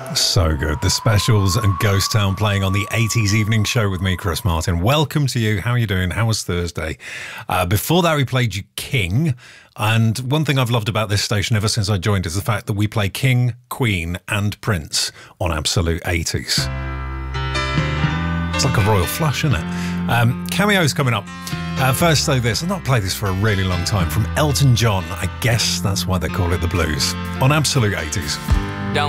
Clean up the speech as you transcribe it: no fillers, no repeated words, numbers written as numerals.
So good. The Specials and Ghost Town playing on the 80s evening show with me, Chris Martin. Welcome to you. How are you doing? How was Thursday? Before that, we played you King. And one thing I've loved about this station ever since I joined is the fact that we play King, Queen and Prince on Absolute 80s. It's like a royal flush, isn't it? Cameos coming up. First, though, I've not played this for a really long time, from Elton John. I guess that's why they call it the blues, on Absolute 80s.